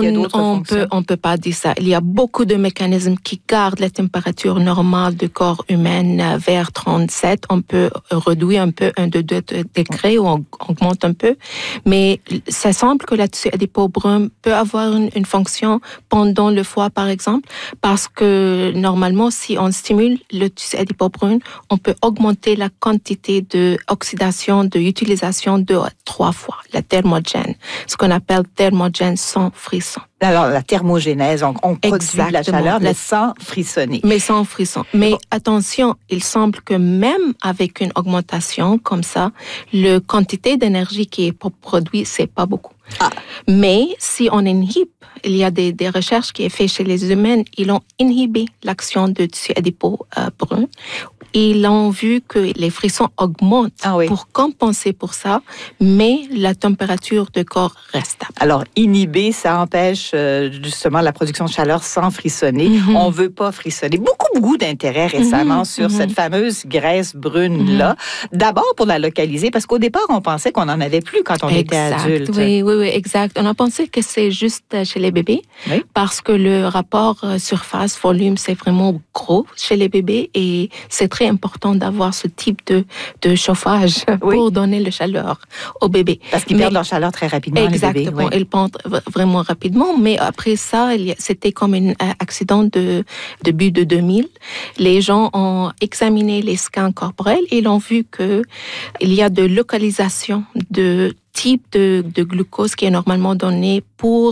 y a d'autres fonctions? On peut pas dire ça. Il y a beaucoup de mécanismes qui gardent la température normale du corps humain vers 37. On peut réduire un peu 1 de 2 degrés ou on augmente un peu. Mais ça semble que le tissu adipeux brun peut avoir une fonction pendant le foie, par exemple, parce que normalement, si on stimule le tissu adipeux brun, on peut augmenter la quantité d'oxydation, d'utilisation 2 à 3 fois, la thermogène, ce qu'on appelle thermogène sans frisson. Alors, la thermogénèse, on produit de la chaleur, mais sans frissonner. Mais sans frisson. Mais attention, il semble que même avec une augmentation comme ça, la quantité d'énergie qui est produite, c'est pas beaucoup. Ah. Mais si on inhibe, il y a des recherches qui sont faites chez les humains, ils ont inhibé l'action de tissu adipeux brun. Ils ont vu que les frissons augmentent pour compenser pour ça, mais la température du corps reste stable. Alors, inhiber, ça empêche justement la production de chaleur sans frissonner. On veut pas frissonner. Beaucoup d'intérêt récemment sur cette fameuse graisse brune-là. D'abord pour la localiser, parce qu'au départ, on pensait qu'on en avait plus quand on était adulte. Oui, exact. On a pensé que c'est juste chez les bébés, parce que le rapport surface-volume, c'est vraiment gros chez les bébés et c'est très important d'avoir ce type de chauffage pour donner la chaleur aux bébés. Parce qu'ils perdent leur chaleur très rapidement, exactement, les bébés. Ils perdent vraiment rapidement, mais après ça, c'était comme un accident de début de 2000. Les gens ont examiné les scans corporels et ils ont vu qu'il y a de localisation de type de glucose qui est normalement donné pour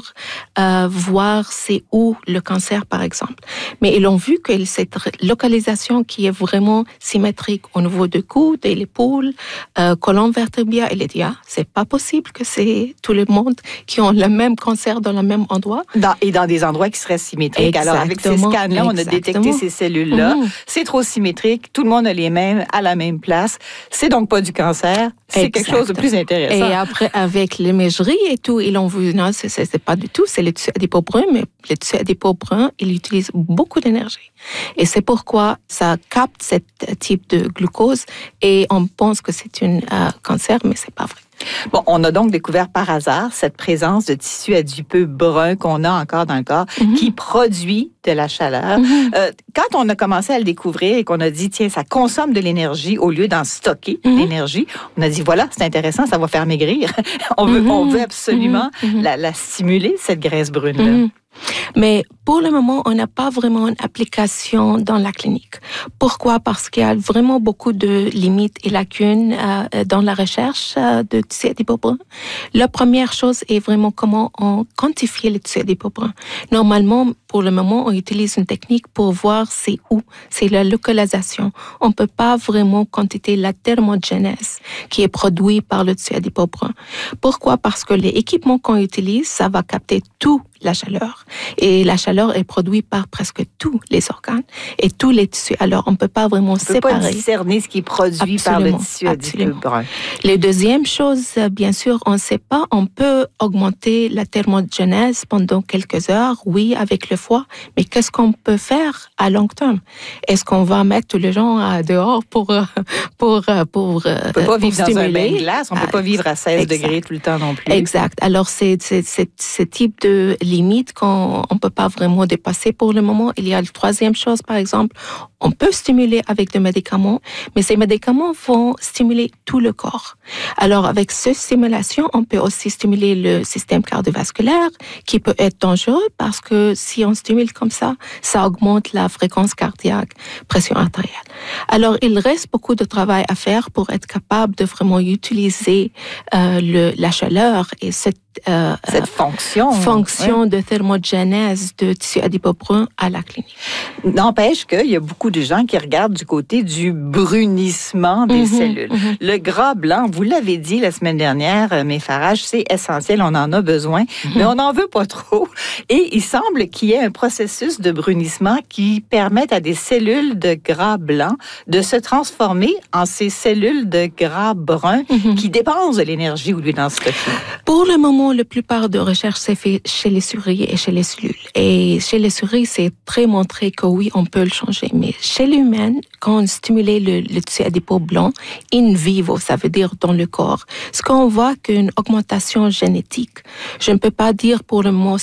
voir c'est où le cancer, par exemple. Mais ils ont vu que cette localisation qui est vraiment symétrique au niveau du coude et l'épaule, colonne vertébrale, il dit, c'est pas possible que c'est tout le monde qui ont le même cancer dans le même endroit. Et dans des endroits qui seraient symétriques. Exactement, alors, avec ces scans-là, on a détecté ces cellules-là. C'est trop symétrique. Tout le monde a les mêmes à la même place. C'est donc pas du cancer. C'est quelque chose de plus intéressant. Et après, avec l'imagerie et tout, ils ont vu, non, c'est pas du tout, c'est le tissu adipeux brun, mais le tissu adipeux brun, il utilise beaucoup d'énergie. Et c'est pourquoi ça capte ce type de glucose et on pense que c'est un cancer, mais c'est pas vrai. Bon, on a donc découvert par hasard cette présence de tissu adipeux brun qu'on a encore dans le corps qui produit de la chaleur. Quand on a commencé à le découvrir et qu'on a dit, tiens, ça consomme de l'énergie au lieu d'en stocker l'énergie, on a dit, voilà, c'est intéressant, ça va faire maigrir. on veut absolument la stimuler, cette graisse brune-là. Mais pour le moment, on n'a pas vraiment une application dans la clinique. Pourquoi? Parce qu'il y a vraiment beaucoup de limites et lacunes dans la recherche de tissu adipeux brun. La première chose est vraiment comment on quantifie le tissu adipeux brun. Normalement, pour le moment, on utilise une technique pour voir c'est où, c'est la localisation. On ne peut pas vraiment quantifier la thermogénèse qui est produite par le tissu adipeux brun. Pourquoi? Parce que les équipements qu'on utilise, ça va capter toute la chaleur. Et la chaleur est produite par presque tous les organes et tous les tissus. Alors, on ne peut pas vraiment séparer. On ne peut pas discerner ce qui est produit par le tissu adipeux brun. La deuxième chose, bien sûr, on ne sait pas. On peut augmenter la thermogénèse pendant quelques heures, oui, avec le foie. Mais qu'est-ce qu'on peut faire à long terme? Est-ce qu'on va mettre tous les gens dehors pour on ne peut pas vivre dans un bain de glace. On ne peut pas vivre à 16 degrés tout le temps non plus. Exact. Alors, c'est ce type de limite qu'on ne peut pas vraiment dépasser pour le moment. Il y a la troisième chose, par exemple, on peut stimuler avec des médicaments, mais ces médicaments vont stimuler tout le corps. Alors, avec cette stimulation, on peut aussi stimuler le système cardiovasculaire, qui peut être dangereux parce que si on stimule comme ça augmente la fréquence cardiaque, pression artérielle. Alors, il reste beaucoup de travail à faire pour être capable de vraiment utiliser la chaleur et cette fonction de thermogénèse de tissu adipeux brun à la clinique. N'empêche qu'il y a beaucoup de gens qui regardent du côté du brunissement des cellules. Le gras blanc, vous l'avez dit la semaine dernière, mes Farage, c'est essentiel, on en a besoin, mais on n'en veut pas trop. Et il semble qu'il y ait un processus de brunissement qui permette à des cellules de gras blanc de se transformer en ces cellules de gras brun qui dépensent de l'énergie au lieu d'en stocker. Pour le moment, la plupart de recherches s'est fait chez les souris et chez les cellules. Et chez les souris, c'est très montré que oui, on peut le changer. Mais chez l'humain, quand on stimule le tissu adipeux blanc in vivo, ça veut dire dans le corps, ce qu'on voit qu'une augmentation génétique. Je ne peux pas dire pour le moment